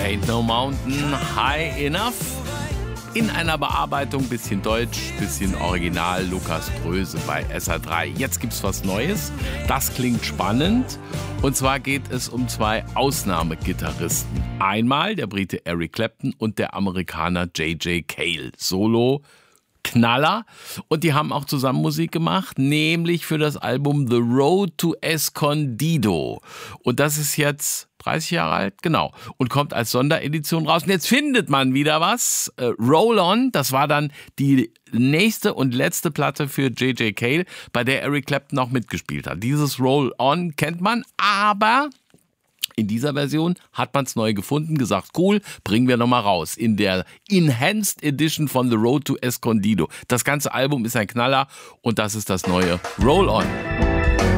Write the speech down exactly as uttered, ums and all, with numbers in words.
Ain't No Mountain High Enough. In einer Bearbeitung, bisschen Deutsch, bisschen Original, Lukas Dröse bei S R drei. Jetzt gibt's was Neues, das klingt spannend. Und zwar geht es um zwei Ausnahmegitarristen. Einmal der Brite Eric Clapton und der Amerikaner J J Cale. Solo Knaller. Und die haben auch zusammen Musik gemacht, nämlich für das Album The Road to Escondido. Und das ist jetzt dreißig Jahre alt, genau. Und kommt als Sonderedition raus. Und jetzt findet man wieder was. Äh, Roll On, das war dann die nächste und letzte Platte für J J Cale, bei der Eric Clapton auch mitgespielt hat. Dieses Roll On kennt man, aber in dieser Version hat man es neu gefunden, gesagt, cool, bringen wir nochmal raus. In der Enhanced Edition von The Road to Escondido. Das ganze Album ist ein Knaller und das ist das neue Roll On.